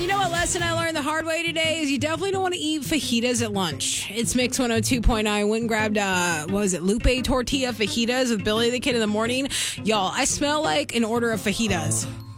You know what lesson I learned the hard way today is you definitely don't want to eat fajitas at lunch. It's Mix 102.9. I went and grabbed, Lupe tortilla fajitas with Billy the Kid in the morning. Y'all, I smell like an order of fajitas.